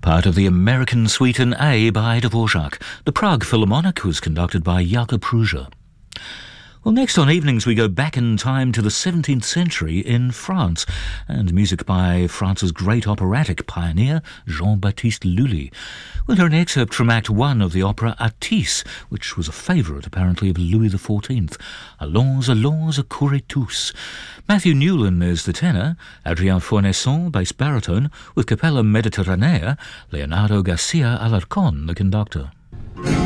Part of the American Suite in A by Dvorak. The Prague Philharmonic was conducted by Jakub Prusa. Well, next on Evenings we go back in time to the 17th century in France, and music by France's great operatic pioneer, Jean-Baptiste Lully. We'll hear an excerpt from Act 1 of the opera Atys, which was a favourite apparently of Louis XIV. Allons, allons, accourez tous. Matthew Newlin is the tenor, Adrien Fournesson, bass baritone, with Capella Mediterranea, Leonardo Garcia Alarcón, the conductor.